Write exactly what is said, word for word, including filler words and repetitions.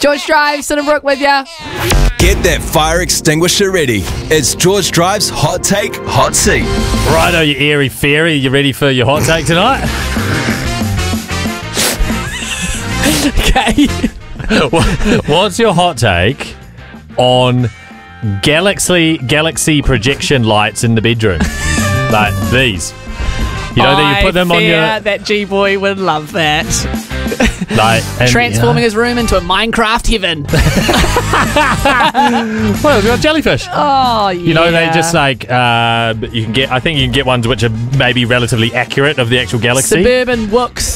George Drive, Cinnabrook with ya. Get that fire extinguisher ready. It's George Drive's Hot Take, Hot Seat. Righto, you airy fairy. You ready for your hot take tonight? Okay. What's your hot take on galaxy galaxy projection lights in the bedroom? Like these. You know that you put them I on fear your... that G-Boy would love that. Like, and, Transforming yeah. his room into a Minecraft heaven. Well, we've got jellyfish. Oh, yeah. You know, they just like, uh, you can get, I think you can get ones which are maybe relatively accurate of the actual galaxy. Suburban Wooks.